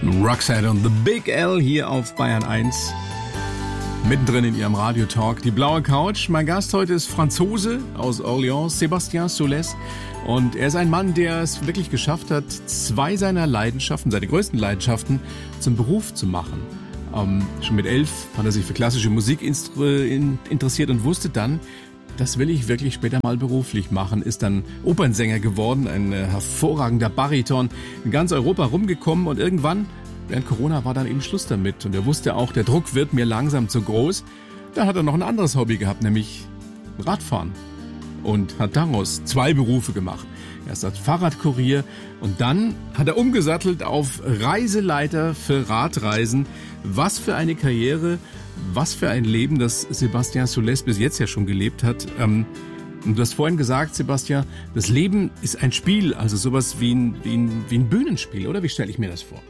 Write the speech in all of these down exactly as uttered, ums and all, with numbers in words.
Roxette und The Big L hier auf Bayern eins. Mittendrin in ihrem Radiotalk, die blaue Couch. Mein Gast heute ist Franzose aus Orléans, Sébastien Solès. Und er ist ein Mann, der es wirklich geschafft hat, zwei seiner Leidenschaften, seine größten Leidenschaften, zum Beruf zu machen. Ähm, schon mit elf hat er sich für klassische Musik interessiert und wusste dann, das will ich wirklich später mal beruflich machen. Ist dann Opernsänger geworden, ein äh, hervorragender Bariton, in ganz Europa rumgekommen und irgendwann, während Corona, war dann eben Schluss damit. Und er wusste auch, der Druck wird mir langsam zu groß. Da hat er noch ein anderes Hobby gehabt, nämlich Radfahren. Und hat daraus zwei Berufe gemacht. Erst als Fahrradkurier und dann hat er umgesattelt auf Reiseleiter für Radreisen. Was für eine Karriere, was für ein Leben, das Sébastien Solès bis jetzt ja schon gelebt hat. Ähm, und du hast vorhin gesagt, Sébastien, das Leben ist ein Spiel, also sowas wie ein, wie ein, wie ein Bühnenspiel, oder? Wie stelle ich mir das vor?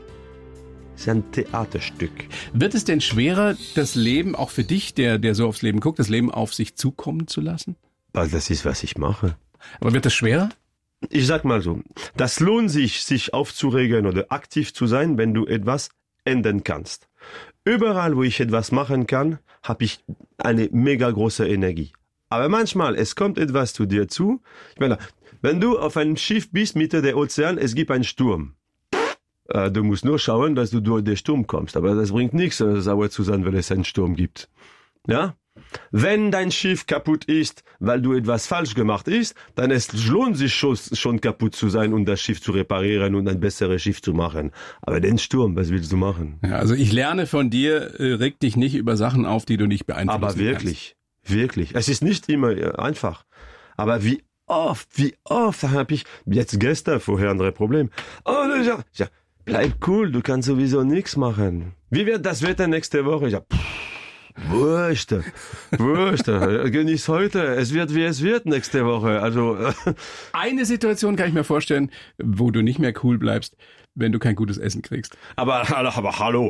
Es ist ein Theaterstück. Wird es denn schwerer, das Leben, auch für dich, der, der so aufs Leben guckt, das Leben auf sich zukommen zu lassen? Das ist, was ich mache. Aber wird das schwerer? Ich sag mal so, das lohnt sich, sich aufzuregen oder aktiv zu sein, wenn du etwas ändern kannst. Überall, wo ich etwas machen kann, habe ich eine mega große Energie. Aber manchmal, es kommt etwas zu dir zu. Ich meine, wenn du auf einem Schiff bist, Mitte der Ozean, es gibt einen Sturm. Äh, du musst nur schauen, dass du durch den Sturm kommst. Aber das bringt nichts, sauer zu sein, weil es einen Sturm gibt. Ja? Wenn dein Schiff kaputt ist, weil du etwas falsch gemacht hast, dann es lohnt sich schon, schon kaputt zu sein und das Schiff zu reparieren und ein besseres Schiff zu machen. Aber den Sturm, was willst du machen? Ja, also ich lerne von dir, äh, reg dich nicht über Sachen auf, die du nicht beeinflussen kannst. Aber wirklich, kannst. wirklich. Es ist nicht immer einfach. Aber wie oft, wie oft habe ich, jetzt gestern vorher ein anderes Problem. Oh, ja, ja, bleib cool, du kannst sowieso nichts machen. Wie wird das Wetter nächste Woche? Ja, pff. Wurscht, wurscht, genieß heute. Es wird, wie es wird nächste Woche. Also eine Situation kann ich mir vorstellen, wo du nicht mehr cool bleibst, wenn du kein gutes Essen kriegst. Aber, aber hallo.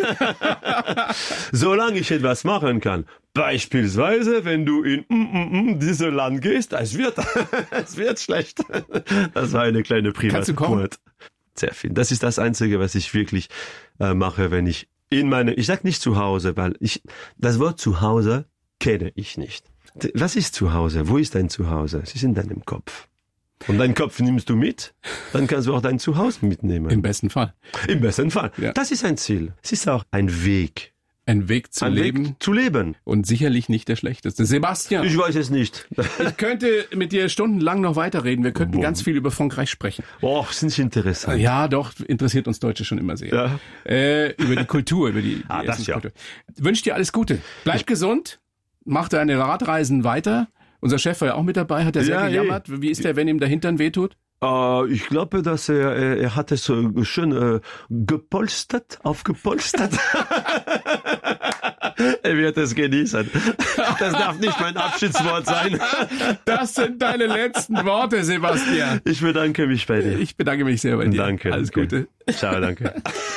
Solange ich etwas machen kann. Beispielsweise, wenn du in mm, mm, mm, dieses Land gehst, es wird, es wird schlecht. Das war eine kleine Privat. Kannst du kochen? Sehr viel. Das ist das Einzige, was ich wirklich äh, mache, wenn ich in meine, ich sag nicht zu Hause, weil ich, das Wort zu Hause kenne ich nicht. Was ist zu Hause? Wo ist dein Zuhause? Es ist in deinem Kopf. Und deinen Kopf nimmst du mit, dann kannst du auch dein Zuhause mitnehmen. Im besten Fall. Im besten Fall. Ja. Das ist ein Ziel. Es ist auch ein Weg. Ein Weg zu ein leben. Weg zu leben. Und sicherlich nicht der schlechteste. Sébastien. Ich weiß es nicht. Ich könnte mit dir stundenlang noch weiterreden. Wir könnten Boah. ganz viel über Frankreich sprechen. Boah, ist nicht interessant. Ja, doch, interessiert uns Deutsche schon immer sehr. Ja. Äh, über die Kultur, über die, die ah, das ja. Wünsche dir alles Gute. Bleib ich gesund. Mach deine Radreisen weiter. Unser Chef war ja auch mit dabei, hat er sehr ja, gejammert. Ey. Wie ist der, wenn ihm der Hintern wehtut? Uh, ich glaube, dass er, er, er hat es so schön äh, gepolstert, aufgepolstert. Er wird es genießen. Das darf nicht mein Abschiedswort sein. Das sind deine letzten Worte, Sébastien. Ich bedanke mich bei dir. Ich bedanke mich sehr bei dir. Danke. Alles danke. Gute. Ciao, danke.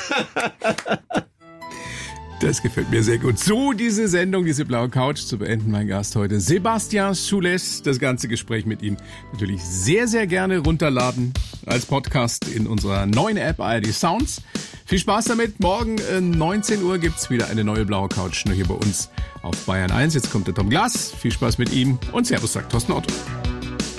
Das gefällt mir sehr gut. So diese Sendung, diese blaue Couch zu beenden. Mein Gast heute, Sébastien Solès. Das ganze Gespräch mit ihm natürlich sehr, sehr gerne runterladen als Podcast in unserer neuen App A R D Sounds. Viel Spaß damit. Morgen äh, neunzehn Uhr gibt's wieder eine neue blaue Couch, nur hier bei uns auf Bayern eins. Jetzt kommt der Tom Glas. Viel Spaß mit ihm und Servus, sagt Thorsten Otto.